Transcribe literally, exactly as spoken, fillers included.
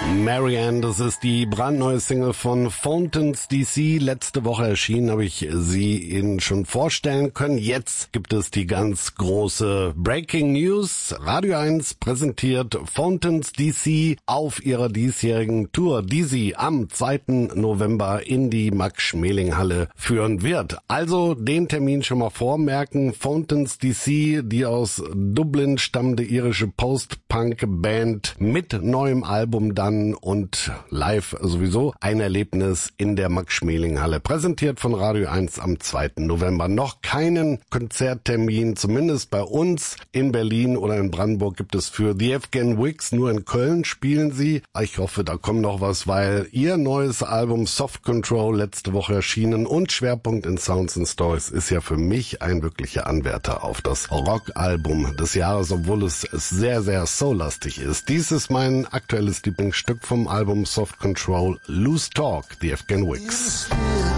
Marianne, das ist die brandneue Single von Fountains D C. Letzte Woche erschienen, habe ich sie Ihnen schon vorstellen können. Jetzt gibt es die ganz große Breaking News. Radio eins präsentiert Fountains D C auf ihrer diesjährigen Tour, die sie am zweiten November in die Max-Schmeling-Halle führen wird. Also den Termin schon mal vormerken. Fountains D C, die aus Dublin stammende irische Post-Punk-Band mit neuem Album dann und live sowieso ein Erlebnis in der Max-Schmeling-Halle. Präsentiert von Radio eins am zweiten November. Noch keinen Konzerttermin, zumindest bei uns in Berlin oder in Brandenburg gibt es für The Afghan Wigs. Nur in Köln spielen sie. Ich hoffe, da kommt noch was, weil ihr neues Album Soft Control letzte Woche erschienen und Schwerpunkt in Sounds and Stories ist ja für mich ein wirklicher Anwärter auf das Rock-Album des Jahres, obwohl es sehr, sehr soul-lastig ist. Dies ist mein aktuelles Lieblingsstück vom Album Soft Control, Loose Talk, The Afghan Wigs.